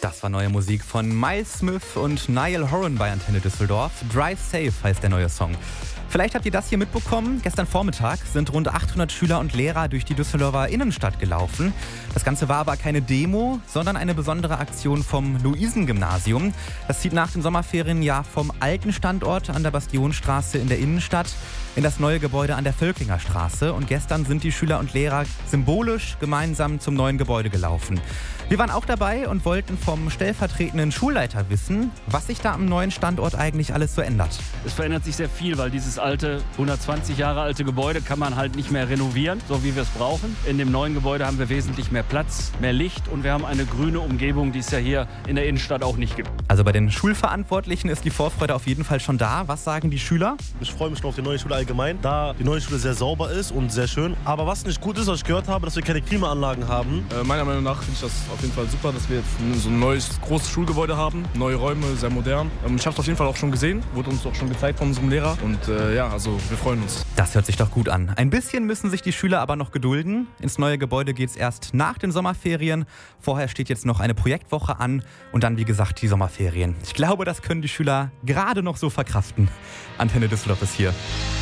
Das war neue Musik von Miles Smith und Niall Horan bei Antenne Düsseldorf. Drive Safe heißt der neue Song. Vielleicht habt ihr das hier mitbekommen. Gestern Vormittag sind rund 800 Schüler und Lehrer durch die Düsseldorfer Innenstadt gelaufen. Das Ganze war aber keine Demo, sondern eine besondere Aktion vom Luisengymnasium. Das zieht nach den Sommerferien ja vom alten Standort an der Bastionstraße in der Innenstadt in das neue Gebäude an der Völklinger Straße. Und gestern sind die Schüler und Lehrer symbolisch gemeinsam zum neuen Gebäude gelaufen. Wir waren auch dabei und wollten vom stellvertretenden Schulleiter wissen, was sich da am neuen Standort eigentlich alles so ändert. Es verändert sich sehr viel, weil dieses alte, 120 Jahre alte Gebäude kann man halt nicht mehr renovieren, so wie wir es brauchen. In dem neuen Gebäude haben wir wesentlich mehr Platz, mehr Licht und wir haben eine grüne Umgebung, die es ja hier in der Innenstadt auch nicht gibt. Also bei den Schulverantwortlichen ist die Vorfreude auf jeden Fall schon da. Was sagen die Schüler? Ich freue mich schon auf die neue Schule allgemein, da die neue Schule sehr sauber ist und sehr schön. Aber was nicht gut ist, was ich gehört habe, dass wir keine Klimaanlagen haben. Meiner Meinung nach finde ich das auf jeden Fall super, dass wir jetzt so ein neues, großes Schulgebäude haben. Neue Räume, sehr modern. Ich habe es auf jeden Fall auch schon gesehen, wurde uns auch schon gezeigt von unserem Lehrer. Und also wir freuen uns. Das hört sich doch gut an. Ein bisschen müssen sich die Schüler aber noch gedulden. Ins neue Gebäude geht es erst nach den Sommerferien. Vorher steht jetzt noch eine Projektwoche an und dann, wie gesagt, die Sommerferien. Ich glaube, das können die Schüler gerade noch so verkraften. Antenne Düsseldorf ist hier.